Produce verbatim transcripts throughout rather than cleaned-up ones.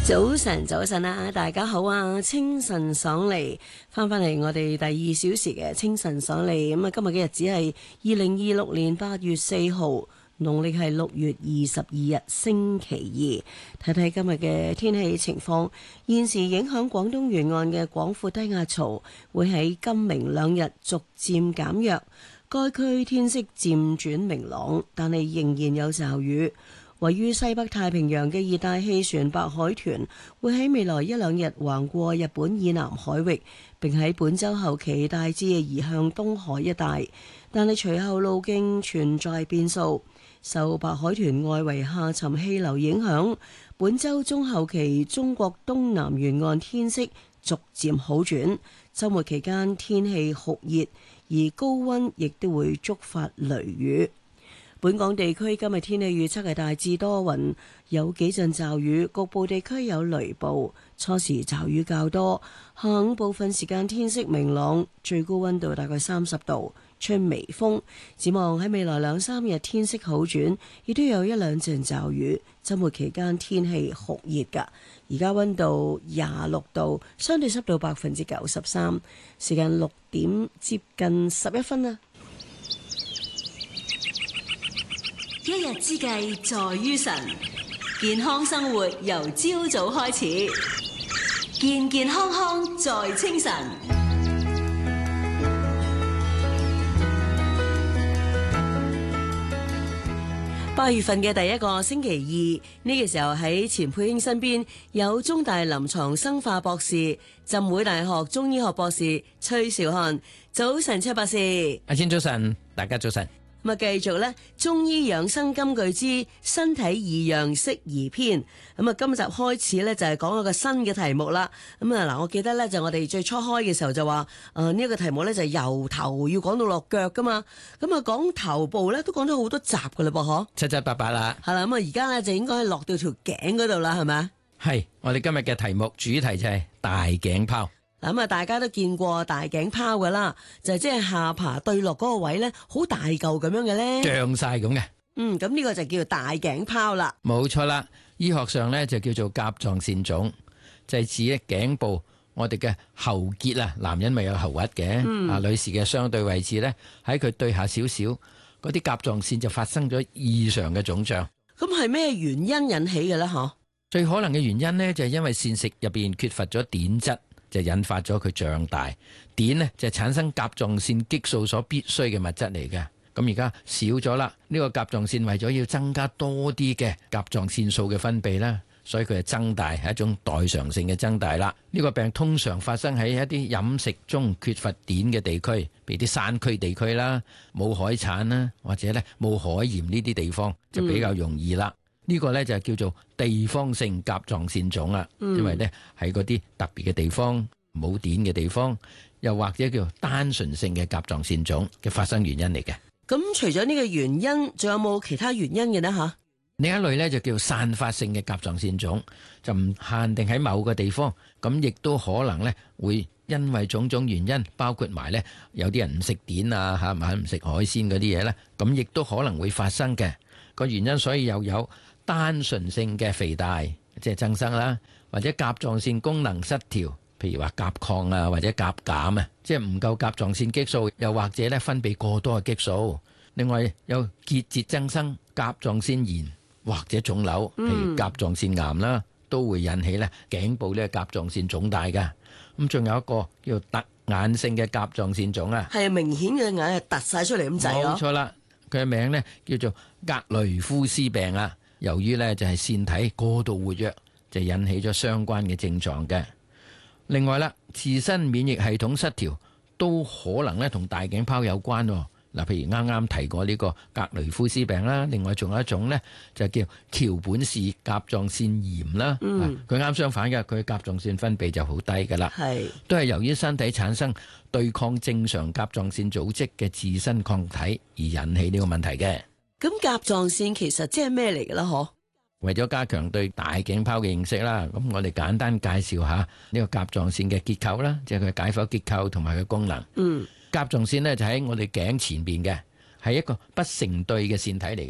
早晨，早晨啊！大家好啊！清晨爽利，翻返嚟我哋第二小時嘅清晨爽利。咁啊，今日嘅日子係二零二六年八月四號，農曆係六月二十二日星期二。睇睇今日嘅天氣情況，現時影響廣東沿岸嘅廣闊低壓槽會喺今明兩日逐漸減弱，該區天色漸轉明朗，但係仍然有驟雨。位於西北太平洋嘅熱帶氣旋白海豚會喺未來一兩日橫過日本以南海域，並喺本週後期大致移向東海一帶，但係隨後路徑存在變數。受白海豚外圍下沉氣流影響，本週中後期中國東南沿岸天色逐漸好轉，週末期間天氣酷熱，而高溫亦都會觸發雷雨。本港地區今日天氣預測係大致多雲，有幾陣驟雨，局部地區有雷暴，初時驟雨較多，下午部分時間天色明朗，最高溫度大概三十度，吹微風。展望喺未來兩三日天色好轉，亦都有一兩陣驟雨。周末期間天氣酷熱㗎，而家溫度廿六度，相對濕度百分之九十三，時間六點接近十一分啦。一日之計在於晨，健康生活由朝早開始，健健康康在清晨。八月份嘅第一個星期二，呢個時候喺錢佩興身邊有中大臨床生化博士、浸會大學中醫學博士崔兆漢。早晨，崔博士。 阿千早晨，大家早晨。 咁啊，繼續咧中醫養生金句之身體異樣適宜篇。咁啊，今集開始咧就係講一個新嘅題目啦。咁啊嗱，我記得咧就我哋最初開嘅時候就話，誒呢一個題目咧就係由頭要講到落腳噶嘛。咁啊講頭部咧都講咗好多集噶啦噃，嗬， 七七八八啦。 係啦，咁啊而家咧就應該落到條頸嗰度啦，係咪？係， 我哋今日嘅題目主題就係大頸泡。 嗱咁啊，大家都見過大頸泡噶啦，就係即係下巴對落嗰個位咧，好大嚿咁樣嘅咧， 脹晒咁嘅。 嗯，咁呢個就叫做大頸泡啦。 冇錯啦，醫學上咧就叫做甲狀腺腫，就係指咧頸部我哋嘅喉結啊，男人咪有喉核嘅，嗯、啊女士嘅相對位置咧喺佢對下少少，嗰啲甲狀腺就發生咗異常嘅腫脹。 咁係咩原因引起嘅咧？嗬， 最可能嘅原因咧就係因為膳食入邊缺乏咗碘質。就引發咗佢脹大，碘呢就產生甲狀腺激素所必須嘅物質嚟嘅。咁而家少咗啦，呢個甲狀腺為咗要增加多啲嘅甲狀腺素嘅分泌啦，所以佢係增大，係一種代償性嘅增大啦。呢個病通常發生喺一啲飲食中缺乏碘嘅地區，譬如啲山區地區啦，冇海產啦，或者咧冇海鹽呢啲地方就比較容易啦。呢、嗯、個呢就叫做地方性甲狀腺腫啦，因為呢喺嗰啲特別嘅地方冇碘嘅地方，又或者叫單純性嘅甲狀腺腫嘅發生原因嚟嘅。 咁除咗呢個原因，仲有冇其他原因嘅呢？吓， 另一類呢就叫散發性嘅甲狀腺腫，就唔限定喺某個地方，咁亦都可能呢會因為種種原因，包括埋呢有啲人唔食碘啊，吓唔食海鮮嗰啲嘢呢，咁亦都可能會發生嘅個原因。所以又有單純性嘅肥大，即係增生啦，或者甲狀腺功能失調，譬如話甲亢啊，或者甲減啊，即係唔夠甲狀腺激素，又或者咧分泌過多嘅激素。另外有結節增生、甲狀腺炎或者腫瘤，譬如甲狀腺癌啦，都會引起咧頸部咧甲狀腺腫大㗎。咁仲有一個叫突眼性嘅甲狀腺腫啊， 係明顯嘅眼係突晒出嚟咁滯咯。冇錯啦，佢嘅名咧叫做格雷夫斯病啊。由於咧就係腺體過度活躍，就引起咗相關嘅症狀嘅。另外啦，自身免疫系統失調都可能咧同大頸泡有關。嗱，譬如啱啱提過呢個格雷夫斯病啦，另外仲有一種咧就叫橋本氏甲狀腺炎啦。嗯，佢啱相反嘅，佢甲狀腺分泌就好低噶啦。係，都係由於身體產生對抗正常甲狀腺組織嘅自身抗體而引起呢個問題嘅。 咁甲狀腺其實即係咩嚟嘅啦？嗬， 為咗加強對大頸泡嘅認識啦，咁我哋簡單介紹下呢個甲狀腺嘅結構啦，即係佢解剖結構同埋佢功能。嗯，甲狀腺呢就喺我哋頸前邊嘅，係一個不成對嘅腺體嚟嘅。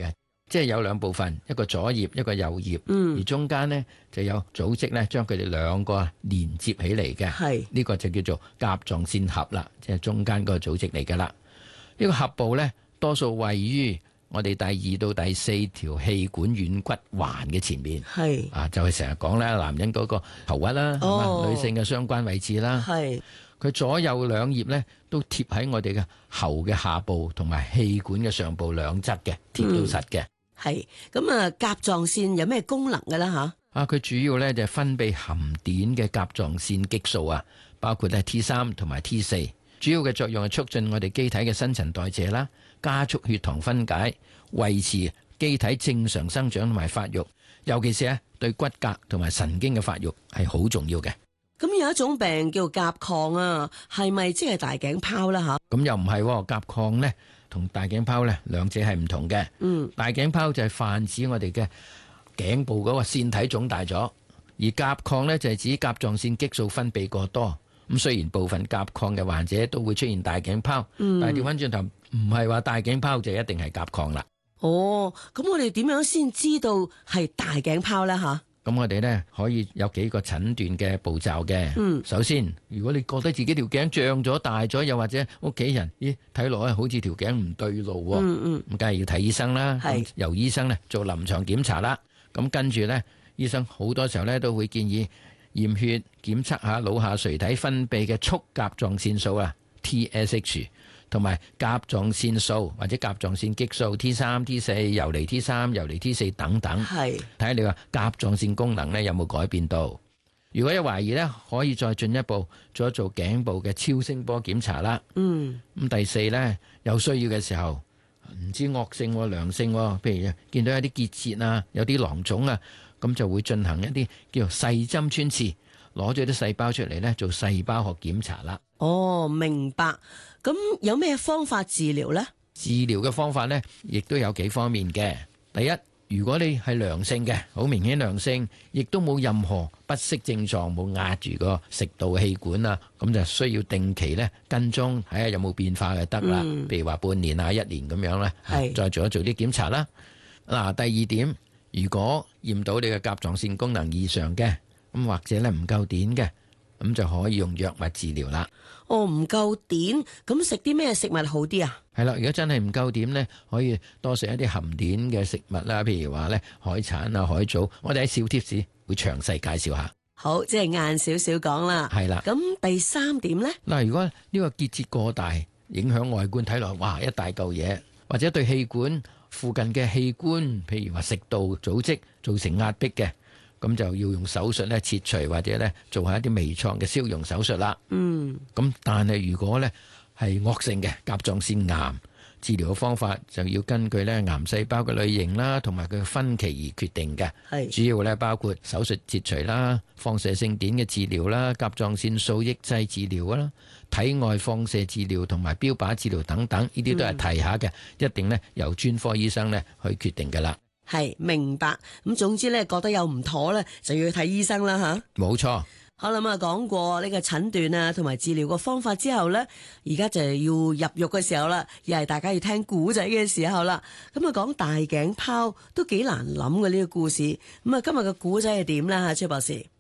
即係有兩部分，一個左葉一個右葉， 嗯、 而中間呢就有組織咧將佢哋兩個連接起嚟嘅， 係呢、這個就叫做甲狀腺核啦，即係中間嗰個組織嚟噶啦。呢、這個核部呢，多數位於我哋第二到第四條氣管軟骨環嘅前面， 係啊就係成日講啦，男人嗰個頭屈啦， 哦、 女性嘅相關位置啦， 係佢左右兩葉呢都貼喺我哋嘅喉嘅下部同埋氣管嘅上部兩側嘅，貼到實嘅。 係咁啊，甲狀腺有咩功能㗎啦吓？ 啊，佢主要咧就係分泌含碘嘅甲狀腺激素啊，包括咧 T 三同埋 T 四，主要嘅作用係促進我哋機體嘅新陳代謝啦，加速血糖分解，維持機體正常生長同埋發育，尤其是咧對骨骼同埋神經嘅發育係好重要嘅。 咁有一種病叫甲亢啊，係咪即係大頸泡啦吓？ 咁又唔係，甲亢呢同大頸泡呢兩者係唔同嘅。 嗯， 大頸泡就係泛指我哋嘅頸部嗰個腺體腫大咗，而甲亢呢就係指甲狀腺激素分泌過多。咁雖然部分甲亢嘅患者都會出現大頸泡，嗯、但係調翻轉頭唔係話大頸泡就一定係甲亢啦。 哦，咁我哋點樣先知道係大頸泡呢吓？ 咁我哋呢可以有幾個診斷嘅步驟嘅。嗯，首先，如果你覺得自己條頸脹咗、大咗，又或者屋企人咦睇落去好似條頸唔對路，嗯嗯，咁梗係要睇醫生啦。係由醫生呢做臨床檢查啦。咁跟住呢，醫生好多時候呢都會建議驗血檢測下腦下垂體分泌嘅促甲狀腺素啊 T S H。同埋甲狀腺素或者甲狀腺激素 T 三、T 四、游離 T 三、游離 T 四等等，係睇下你話甲狀腺功能咧有冇改變到。如果有懷疑咧，可以再進一步做一做頸部嘅超聲波檢查啦。嗯，咁第四咧，有需要嘅時候，唔知惡性良性，譬如見到有啲結節啊，有啲囊腫啊，咁就會進行一啲叫做細針穿刺，攞咗啲細胞出嚟咧做細胞學檢查啦。 哦，明白。咁有咩方法治療呢？ 治療嘅方法呢，亦都有幾方面嘅。第一，如果你係良性嘅，好明顯良性，亦都冇任何不適症狀，冇壓住個食道氣管啊，咁就需要定期呢跟蹤，睇下有冇變化就得啦。嗯、譬如話半年啊、一年咁樣呢，係再做一做啲檢查啦。嗱，第二點，如果驗到你嘅甲狀腺功能異常嘅，咁或者呢唔夠碘嘅，咁就可以用藥物治療啦。 哦，唔夠碘，咁食啲咩食物好啲啊？ 係啦，如果真係唔夠碘呢，可以多食一啲含碘嘅食物啦，譬如話呢海產啊、海藻。我哋喺小貼士會詳細介紹下。 好，即係晏少少講啦。係啦，咁第三點呢？嗱， 如果呢個結節過大，影響外觀睇落，哇，一大嚿嘢，或者對氣管附近嘅器官，譬如話食道組織造成壓迫嘅。咁就要用手術咧切除，或者咧做下一啲微創嘅消融手術啦。嗯，咁但係如果咧係惡性嘅甲狀腺癌，治療嘅方法就要根據咧癌細胞嘅類型啦，同埋佢嘅分期而決定嘅。係主要咧包括手術切除啦、放射性碘嘅治療啦、甲狀腺素抑制治療啦、體外放射治療同埋標靶治療等等，呢啲都係提下嘅，嗯、一定咧由專科醫生咧去決定㗎啦。 係明白，咁總之咧覺得有唔妥咧，就要去睇醫生啦吓。 冇錯。 好啦，咁啊講過呢個診斷啊，同埋治療個方法之後咧，而家就係要入獄嘅時候啦，又係大家要聽古仔嘅時候啦。咁啊講大頸泡都幾難諗嘅呢個故事。咁啊今日嘅古仔係點咧吓，崔博士？